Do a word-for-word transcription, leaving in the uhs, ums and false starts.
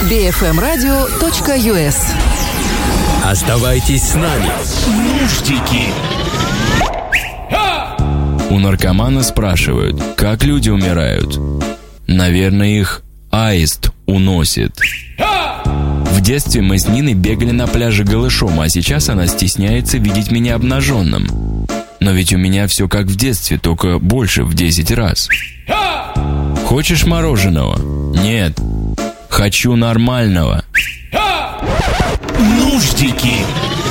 би эф эм радио точка ю эс. Оставайтесь с нами. Нуждики. У наркомана спрашивают, как люди умирают. Наверное, их аист уносит. В детстве мы с Ниной бегали на пляже голышом, а сейчас она стесняется видеть меня обнаженным. Но ведь у меня все как в детстве, только больше в десять раз. Хочешь мороженого? Нет. Хочу нормального. Нуждики.